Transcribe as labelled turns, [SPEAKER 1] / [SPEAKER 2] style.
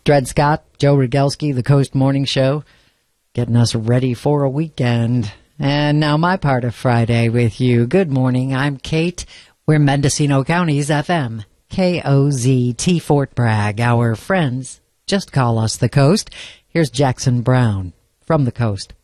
[SPEAKER 1] Dred Scott, Joe Rogelski, the Coast Morning Show, getting us ready for a weekend. And now my part of Friday with you. Good morning, I'm Kate. We're Mendocino County's FM, KOZT Fort Bragg. Our friends just call us the Coast. Here's Jackson Brown from the Coast.